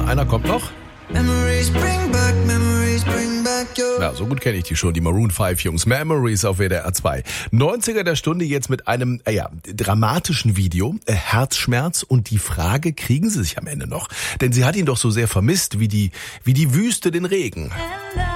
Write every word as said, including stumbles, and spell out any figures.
einer kommt noch. Memories bring back, memories bring back your... Ja, so gut kenne ich die schon, die Maroon fünf Jungs. Memories auf W D R zwei. neunziger der Stunde jetzt mit einem äh, ja, dramatischen Video, äh, Herzschmerz und die Frage, kriegen sie sich am Ende noch? Denn sie hat ihn doch so sehr vermisst, wie die, wie die Wüste den Regen.